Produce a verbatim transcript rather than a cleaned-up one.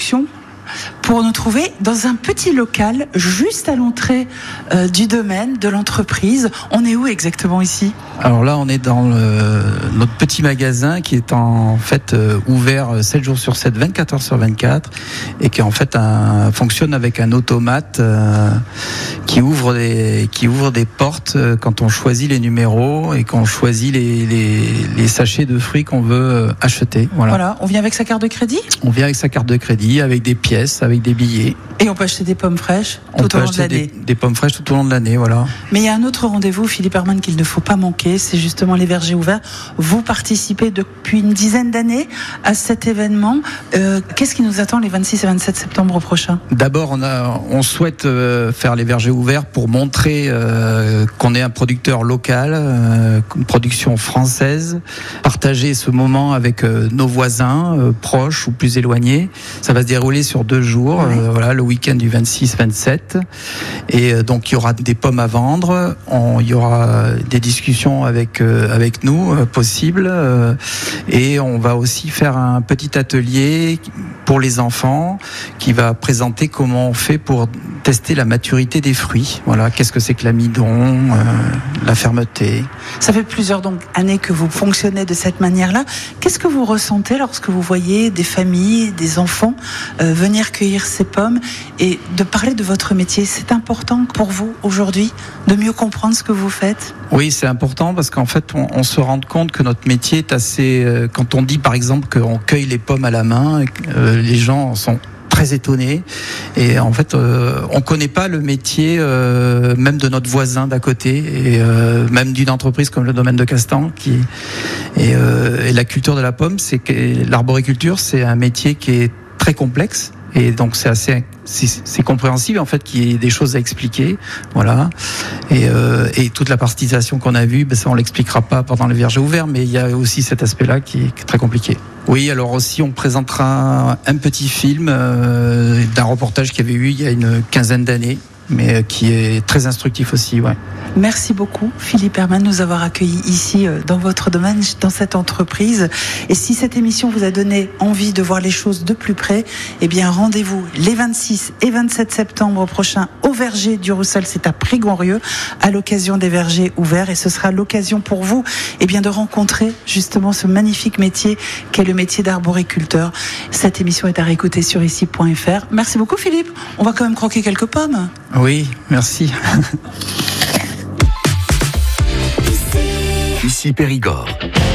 direction pour nous trouver dans un petit local juste à l'entrée euh, du domaine, de l'entreprise. On est où exactement ici ? Alors là, on est dans le, notre petit magasin qui est en fait euh, ouvert sept jours sur sept, vingt-quatre heures sur vingt-quatre, et qui en fait un, fonctionne avec un automate euh, qui ouvre des qui ouvre des portes euh, quand on choisit les numéros et qu'on choisit les, les, les sachets de fruits qu'on veut acheter. Voilà. Voilà. On vient avec sa carte de crédit ? On vient avec sa carte de crédit, avec des pièces, avec des billets. Et on peut acheter des pommes fraîches On tout peut au long de acheter l'année. des, des pommes fraîches tout au long de l'année, voilà. Mais il y a un autre rendez-vous, Philippe Herrmann, qu'il ne faut pas manquer, c'est justement les vergers ouverts. Vous participez depuis une dizaine d'années à cet événement. Euh, qu'est-ce qui nous attend les vingt-six et vingt-sept septembre prochains ? D'abord, on, a, on souhaite euh, faire les vergers ouverts pour montrer euh, qu'on est un producteur local, euh, une production française, partager ce moment avec euh, nos voisins, euh, proches ou plus éloignés. Ça va se dérouler sur deux jours, Oui. euh, voilà, le week-end du vingt-six vingt-sept. Et euh, donc, il y aura des pommes à vendre, on, il y aura des discussions avec, euh, avec nous, euh, possibles. Euh, et on va aussi faire un petit atelier pour les enfants qui va présenter comment on fait pour tester la maturité des fruits. Voilà, qu'est-ce que c'est que l'amidon, euh, la fermeté. Ça fait plusieurs donc, années que vous fonctionnez de cette manière-là. Qu'est-ce que vous ressentez lorsque vous voyez des familles, des enfants euh, venir cueillir ces pommes et de parler de votre métier ? C'est important pour vous aujourd'hui de mieux comprendre ce que vous faites ? Oui, c'est important parce qu'en fait, on, on se rend compte que notre métier est assez... Euh, quand on dit par exemple qu'on cueille les pommes à la main, euh, les gens sont très étonnés, et en fait euh, on connaît pas le métier euh, même de notre voisin d'à côté, et euh, même d'une entreprise comme le domaine de Castan qui et, euh, et la culture de la pomme, c'est que l'arboriculture, c'est un métier qui est très complexe. Et donc c'est assez, c'est, c'est compréhensible en fait qu'il y ait des choses à expliquer, voilà. Et, euh, et toute la participation qu'on a vue, ben ça on l'expliquera pas pendant les vergers ouverts, mais il y a aussi cet aspect-là qui est très compliqué. Oui, alors aussi on présentera un petit film euh, d'un reportage qu'il y avait eu il y a une quinzaine d'années, mais qui est très instructif aussi, ouais. Merci beaucoup Philippe Herrmann de nous avoir accueillis ici dans votre domaine, dans cette entreprise. Et si cette émission vous a donné envie de voir les choses de plus près, eh bien rendez-vous les vingt-six et vingt-sept septembre prochains au verger du Roussel, c'est à Prigonrieux, à l'occasion des vergers ouverts. Et ce sera l'occasion pour vous eh bien, de rencontrer justement ce magnifique métier qu'est le métier d'arboriculteur. Cette émission est à réécouter sur ici point f r. Merci beaucoup Philippe. On va quand même croquer quelques pommes. Oui, merci. Ici Périgord.